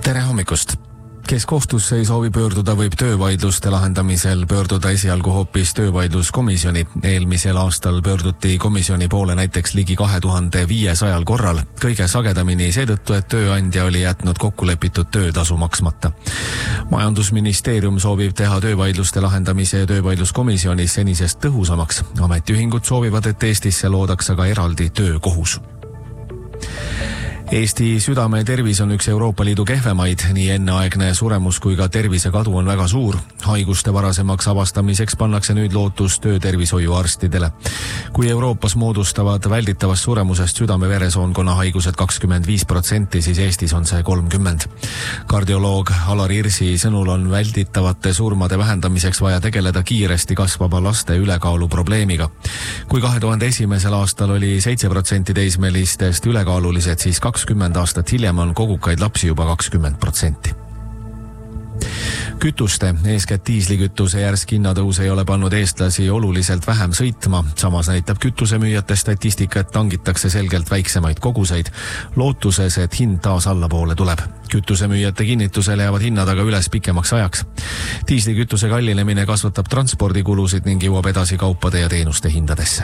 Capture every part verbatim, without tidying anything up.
Tere hommikust! Kes kohtusse ei soovi pöörduda, võib töövaidluste lahendamisel pöörduda esialgu hoopis töövaidluskomisjoni. Eelmisel aastal pöörduti komisjoni poole näiteks ligi kahe tuhande viiesajal korral. Kõige sagedamini seetõttu, et tööandja oli jätnud kokkulepitud töötasu maksmata. Majandusministeerium soovib teha töövaidluste lahendamise töövaidluskomisjonis senisest tõhusamaks. Ametiühingud soovivad, et Eestisse loodaks aga eraldi töökohus. Eesti südame tervis on üks Euroopa Liidu kehvemaid, nii enneaegne suremus kui ka tervisekadu on väga suur. Haiguste varasemaks avastamiseks pannakse nüüd lootus töötervishoiuarstidele. Kui Euroopas moodustavad välditavast suremusest südame-veresoonkonna haigused kakskümmend viis protsenti, siis Eestis on see kolmkümmend. Kardioloog Alar Irsi sõnul on välditavate surmade vähendamiseks vaja tegeleda kiiresti kasvava laste ülekaalu probleemiga. Kui kahe tuhande esimesel aastal oli seitse protsenti teismelistest ülekaalulised, siis kakskümmend aastat hiljem on kogukaid lapsi juba kakskümmend protsenti. Kütuste, eeskätt diislikütuse järsk hinnatõus ei ole pannud eestlasi oluliselt vähem sõitma. Samas näitab kütusemüüjate statistika, et tangitakse selgelt väiksemaid koguseid, lootuses, et hind taas allapoole tuleb. Kütusemüüjate kinnitusele jäävad hinnad aga üles pikemaks ajaks. Diislikütuse kallinemine kasvatab transpordikulusid ning jõuab edasi kaupade ja teenuste hindadesse.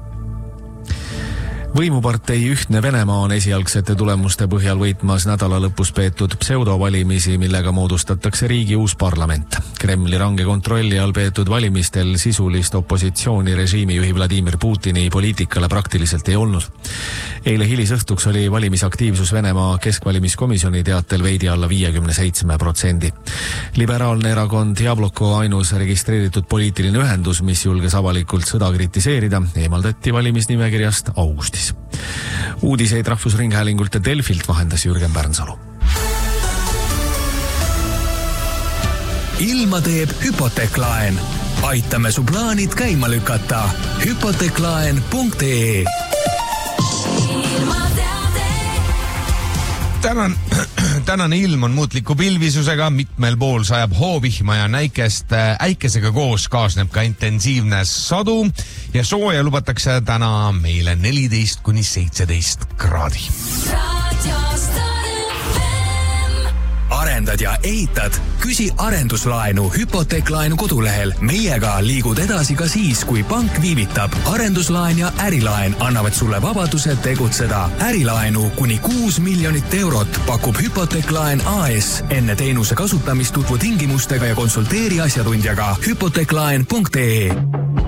Võimupartei Ühtne Venemaa on esialgsete tulemuste põhjal võitmas nädala lõpus peetud pseudovalimisi, millega moodustatakse riigi uus parlament. Kremli range kontrolli all peetud valimistel sisulist opositsiooni režiimi juhi Vladimir Putini poliitikale praktiliselt ei olnud. Eile hilisõhtuks oli valimisaktiivsus Venemaa keskvalimiskomisjoni teatel veidi alla viiekümne seitsme protsendi. Liberaalne erakond Jabloko ainus registreeritud poliitiline ühendus, mis julges avalikult sõda kritiseerida, eemaldati valimisnimekirjast augustis. Uudiseid Rahvusringhäälingult ja Delfilt vahendas Jürgen Pärnsalu. Ilma teeb Hypoteklaen. Aitame su plaanid käima lükata. Hypoteklaen punkt ee. Tänan, tänane ilm on muutliku pilvisusega, mitmel pool sajab hoovihma ja näikest äikesega koos kaasneb ka intensiivne sadu ja sooja lubatakse täna meile neliteist kuni seitseteist kraadi. Arendad ja ehitad? Küsi arenduslaenu Hypoteklaenu kodulehel. Meiega liigud edasi ka siis, kui pank viivitab. Arenduslaen ja ärilaen annavad sulle vabaduse tegutseda. Ärilaenu kuni kuus miljonit eurot pakub Hypoteklaen A S. Enne teenuse kasutamist tutvu tingimustega ja konsulteeri asjatundjaga. Hypoteklaen punkt ee.